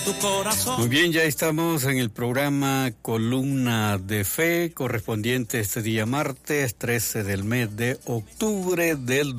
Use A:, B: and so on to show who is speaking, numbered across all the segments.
A: Muy bien, ya estamos en el programa Columna de Fe, correspondiente este día martes 13 del mes de octubre del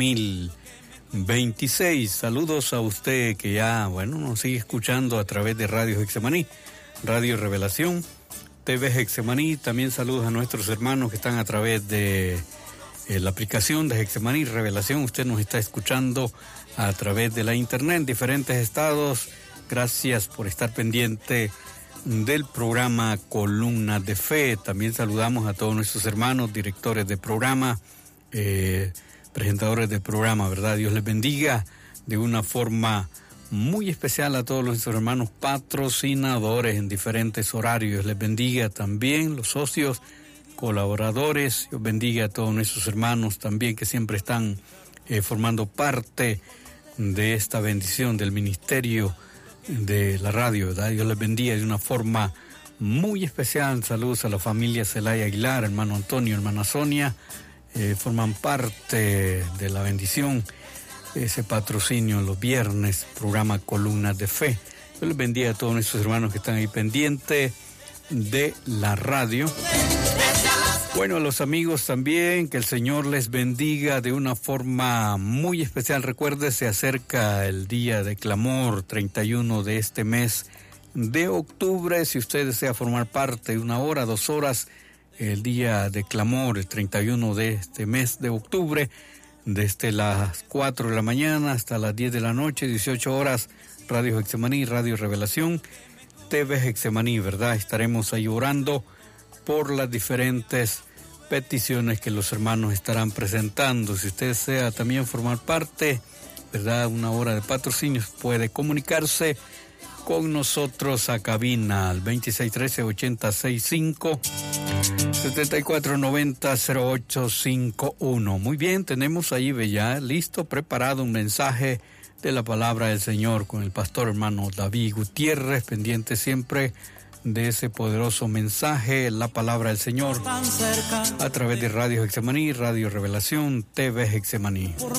A: 2026. Saludos a usted que ya, nos sigue escuchando a través de Radio Getsemaní, Radio Revelación, TV Getsemaní. También saludos a nuestros hermanos que están a través de la aplicación de Getsemaní Revelación. Usted nos está escuchando a través de la internet en diferentes estados. Gracias por estar pendiente del programa Columna de Fe. También saludamos a todos nuestros hermanos, directores de programa, presentadores de programa, ¿verdad? Dios les bendiga de una forma muy especial a todos nuestros hermanos patrocinadores en diferentes horarios. Les bendiga también los socios, colaboradores. Dios bendiga a todos nuestros hermanos también que siempre están formando parte de esta bendición del ministerio de la radio, ¿verdad? Dios les bendiga de una forma muy especial. Saludos a la familia Celaya Aguilar, hermano Antonio, hermana Sonia, forman parte de la bendición, ese patrocinio los viernes, programa Columnas de Fe. Dios les bendiga a todos nuestros hermanos que están ahí pendientes de la radio. Bueno, a los amigos también, que el Señor les bendiga de una forma muy especial. Recuerde, se acerca el día de clamor, 31 de este mes de octubre. Si usted desea formar parte de 1 hora, 2 horas, el día de clamor, el 31 de este mes de octubre, desde las 4 de la mañana hasta las 10 de la noche, 18 horas, Radio Getsemaní, Radio Revelación, TV Getsemaní, ¿verdad? Estaremos ahí orando por las diferentes peticiones que los hermanos estarán presentando. Si usted desea también formar parte, ¿verdad? 1 hora de patrocinios, puede comunicarse con nosotros a cabina al 2613-8065, 7490-0851. Muy bien, tenemos ahí ya listo, preparado un mensaje de la palabra del Señor con el pastor hermano David Gutiérrez, pendiente siempre de ese poderoso mensaje, la palabra del Señor, a través de Radio Getsemaní, Radio Revelación, TV Getsemaní.